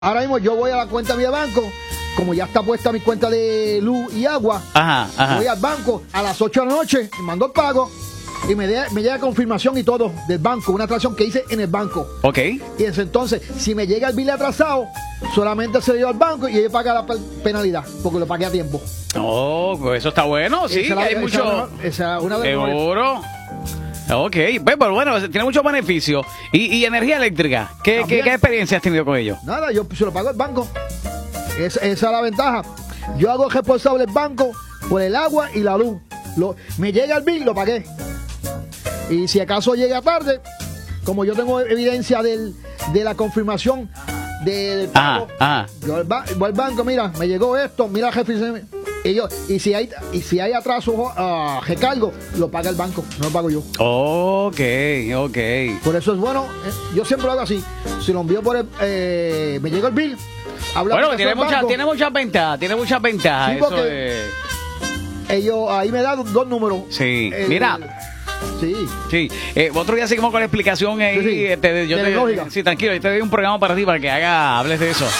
Ahora mismo yo voy a la cuenta mía de banco, como ya está puesta mi cuenta de luz y agua. Ajá. Voy al banco a las 8 de la noche, me mando el pago y me llega confirmación y todo del banco, una transacción que hice en el banco. Ok. Y entonces, si me llega el bill atrasado, solamente se lo lleva al banco y ellos pagan la penalidad, porque lo pagué a tiempo. Oh, pues eso está bueno, sí, que hay mucho. Esa es una de las seguro. Ok, pero bueno, tiene muchos beneficios. ¿Y energía eléctrica? ¿Qué experiencia has tenido con ello? Nada, yo se lo pago al banco. Esa es la ventaja. Yo hago responsable el banco por el agua y la luz. Me llega el bill, lo pagué. Y si acaso llega tarde, como yo tengo evidencia de la confirmación del pago, yo voy al banco, mira, me llegó esto, mira el jefe. Y si hay atraso, recargo, lo paga el banco, no lo pago yo. Ok. Por eso es bueno, yo siempre lo hago así. Si lo envío por me llega el bill. Bueno, tiene muchas ventajas. Sí, eso es. Ellos ahí me dan dos números. Sí, mira. Sí. Otro día seguimos con la explicación ahí. Sí. Sí, tranquilo, yo te doy un programa para ti para que hables de eso.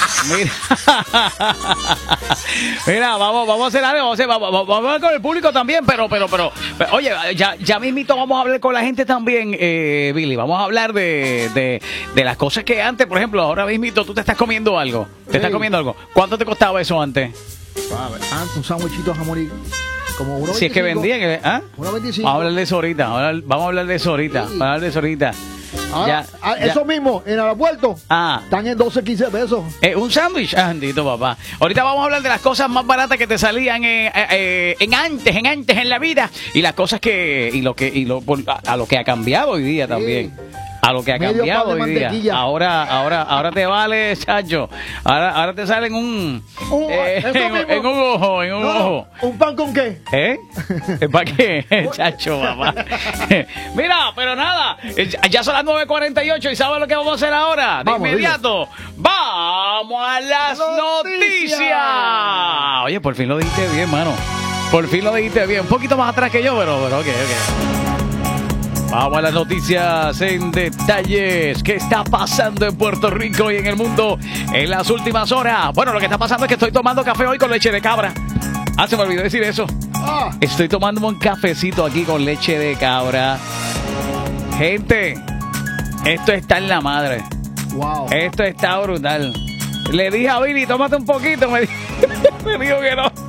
Mira, vamos a hacer algo, vamos a hablar con el público también, pero oye, ya mismito vamos a hablar con la gente también, Billy. Vamos a hablar de las cosas que antes, por ejemplo, ahora mismito tú te estás comiendo algo. ¿Cuánto te costaba eso antes? Un sándwichito de jamón y como 1.25. Si es que vendían, 1.25. Vamos a hablar de eso ahorita. Sí. Ahora, eso mismo, en el aeropuerto, están en 12, 15 pesos. Un sándwich, bendito papá. Ahorita vamos a hablar de las cosas más baratas que te salían antes en la vida y las cosas a lo que ha cambiado hoy día también. A lo que ha cambiado hoy día. Ahora te vale, chacho. Ahora te salen en un ojo. ¿Un pan con qué? ¿Para qué, chacho, papá? Mira, pero nada, ya son las 9:48 y ¿sabes lo que vamos a hacer ahora? De inmediato, vamos a las noticias. Oye, por fin lo dijiste bien, mano. Un poquito más atrás que yo, pero ok. Vamos a las noticias en detalles. ¿Qué está pasando en Puerto Rico y en el mundo en las últimas horas? Bueno, lo que está pasando es que estoy tomando café hoy con leche de cabra. Se me olvidó decir eso. Estoy tomando un cafecito aquí con leche de cabra. Gente, esto está en la madre. Wow. Esto está brutal. Le dije a Billy, tómate un poquito. Me dijo que no.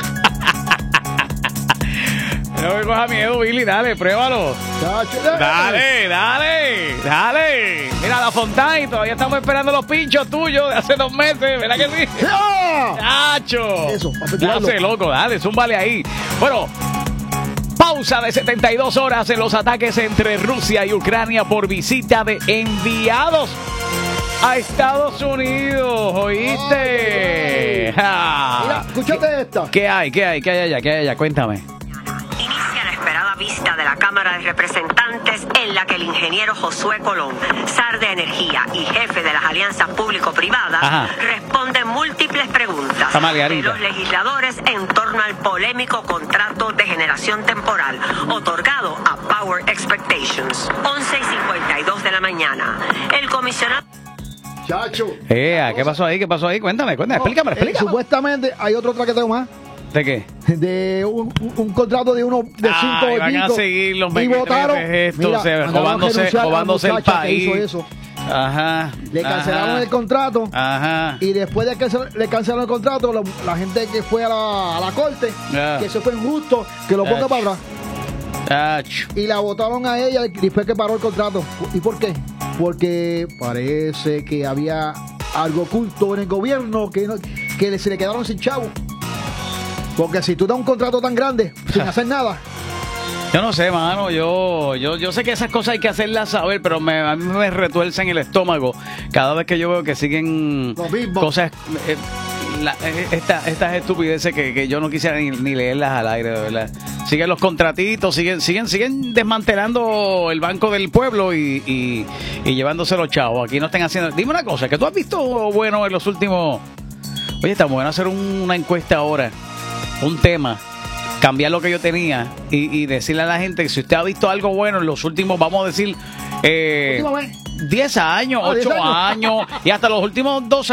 No me coja miedo, Billy, dale, pruébalo. Dale. Mira, la Fontana y todavía estamos esperando los pinchos tuyos de hace 2 meses, ¿verdad que sí? ¡Chacho! Eso, dale, loco, dale, zúmbale ahí. Bueno, pausa de 72 horas en los ataques entre Rusia y Ucrania por visita de enviados a Estados Unidos, ¿oíste? Mira, escúchate esta. ¿Qué hay allá? Cuéntame. Vista de la Cámara de Representantes en la que el ingeniero Josué Colón, zar de energía y jefe de las alianzas público-privadas, responde múltiples preguntas de los legisladores en torno al polémico contrato de generación temporal otorgado a Power Expectations. 11:52 de la mañana. El comisionado... Chacho. ¿Qué pasó ahí? Cuéntame. Explícame. Supuestamente hay otro traqueteo más. ¿De qué? De un contrato de 5 van a seguir los mequetrefes robándose el país. Le cancelaron el contrato. Y después de que le cancelaron el contrato, la gente que fue a la corte, que eso fue injusto, que lo ponga para atrás. Y la votaron a ella después que paró el contrato. ¿Y por qué? Porque parece que había algo oculto en el gobierno que se le quedaron sin chavo. Porque si tú das un contrato tan grande sin hacer nada. Yo no sé, mano. Yo sé que esas cosas hay que hacerlas saber, pero a mí me retuercen el estómago cada vez que yo veo que siguen cosas, estas estupideces que yo no quisiera ni leerlas al aire, de verdad. Siguen los contratitos, siguen desmantelando el Banco del Pueblo y llevándose los chavos. Aquí no estén haciendo. Dime una cosa, que tú has visto bueno en los últimos. Oye, está bueno hacer una encuesta ahora. Un tema, cambiar lo que yo tenía y decirle a la gente que si usted ha visto algo bueno en los últimos, vamos a decir, 10 años, 8 años y hasta los últimos 2